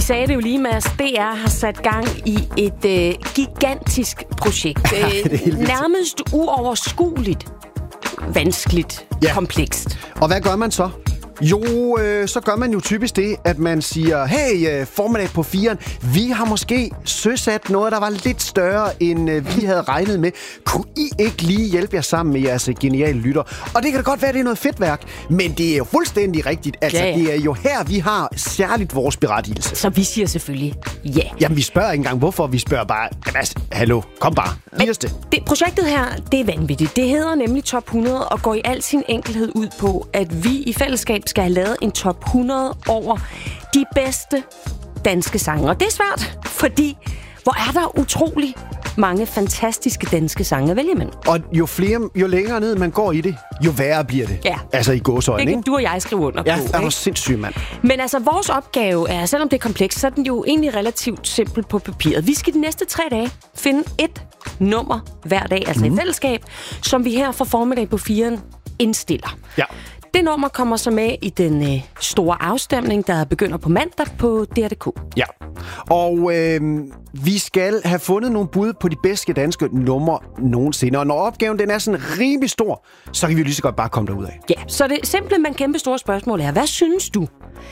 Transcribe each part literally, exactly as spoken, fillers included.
sagde det jo lige, Mads. D R har sat gang i et øh, gigantisk projekt. Øh, nærmest uoverskueligt, vanskeligt, ja. komplekst. Og hvad gør man så? Jo, øh, så gør man jo typisk det, at man siger, hey, øh, formiddag på firen, vi har måske søsat noget, der var lidt større, end øh, vi havde regnet med. Kunne I ikke lige hjælpe jer sammen med jeres geniale lytter? Og det kan da godt være, det er noget fedt værk, men det er jo fuldstændig rigtigt. Altså, ja, ja. Det er jo her, vi har særligt vores berettigelse. Så vi siger selvfølgelig ja. Jamen, vi spørger ikke engang, hvorfor. Vi spørger bare, altså, hallo, kom bare. Giv os det. det. Projektet her, det er vanvittigt. Det hedder nemlig Top hundrede og går i al sin enkelhed ud på, at vi i fællesskab skal have lavet en top hundrede over de bedste danske sange. Og det er svært, fordi hvor er der utrolig mange fantastiske danske sange at vælge imellem. Og jo flere, jo længere ned man går i det, jo værre bliver det. Ja. Altså i gåseøjne, ikke? Det kan du og jeg skrive under ja, på. Ja, det er sindssygt, mand. Men altså, vores opgave er, selvom det er komplekst, så er den jo egentlig relativt simpel på papiret. Vi skal de næste tre dage finde et nummer hver dag, altså mm. i fællesskab, som vi her fra formiddag på firen indstiller. Ja. Det nummer kommer så med i den øh, store afstemning, der begynder på mandag på D R punktum d k. Ja, og øh, vi skal have fundet nogle bud på de bedste danske numre nogensinde. Og når opgaven den er sådan rimelig stor, så kan vi jo lige så godt bare komme derud af. Ja, så det simple, men kæmpe store spørgsmål er, hvad synes du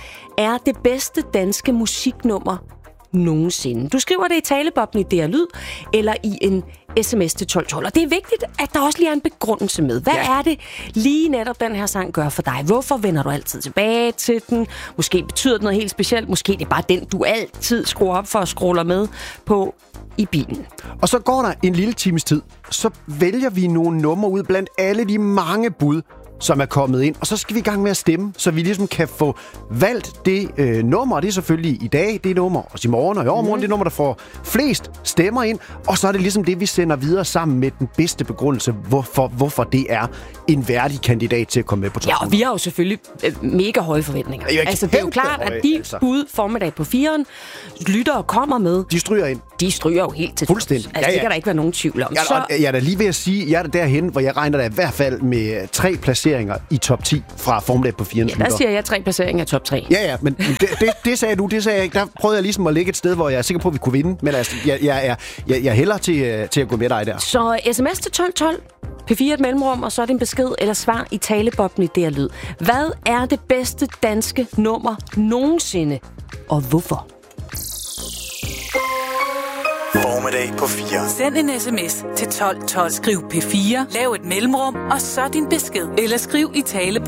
er det bedste danske musiknummer nogensinde? Du skriver det i taleboblen i D R Lyd, eller i en sms til tolv tolv. Og det er vigtigt, at der også lige er en begrundelse med. Hvad ja. er det lige netop den her sang gør for dig? Hvorfor vender du altid tilbage til den? Måske betyder det noget helt specielt. Måske det er bare den, du altid skruer op for og scroller med på i bilen. Og så går der en lille times tid. Så vælger vi nogle numre ud blandt alle de mange bud, som er kommet ind. Og så skal vi i gang med at stemme, så vi ligesom kan få valgt det øh, nummer. Og det er selvfølgelig i dag, det nummer, og i morgen og i overmorgen, mm. det nummer, der får flest stemmer ind. Og så er det ligesom det, vi sender videre sammen med den bedste begrundelse, hvorfor, hvorfor det er en værdig kandidat til at komme med på toppen. Ja, og vi har jo selvfølgelig øh, mega høje forventninger. Ja, altså, det er jo klart, høje, at de altså. bud formiddag på firen, lyttere kommer med. De stryger ind. De stryger jo helt til. Fuldstændig. Altså, ja, ja. Det kan der ikke være nogen tvivl om. Ja, så... Jeg er da lige ved at sige, jeg er der derhen, hvor jeg regner der i hvert fald med tre placeringer i top ti fra formiddag på firen. Ja, der siger jeg tre placeringer i top tre. Ja, ja, men det, det, det sagde du, det sagde jeg ikke. Der prøvede jeg ligesom at lægge et sted, hvor jeg er sikker på, at vi kunne vinde. Men altså, jeg, jeg, er, jeg, jeg er hellere til, til at gå med dig der. Så sms til tolv tolv, P fire et mellemrum, og så er det en besked eller svar i taleboblen i D R Lyd. Hvad er det bedste danske nummer nogensinde, og hvorfor? Formiddag på fire. Send en sms til tolv tolv. Skriv P fire, lav et mellemrum, og så din besked. Eller skriv i taleboblen